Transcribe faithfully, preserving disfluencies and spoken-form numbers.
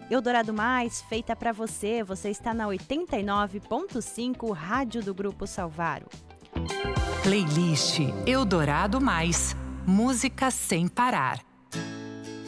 Eldorado Mais, feita para você. Você está na oitenta e nove ponto cinco, Rádio do Grupo Salvaro. Playlist Eldorado Mais. Música sem parar.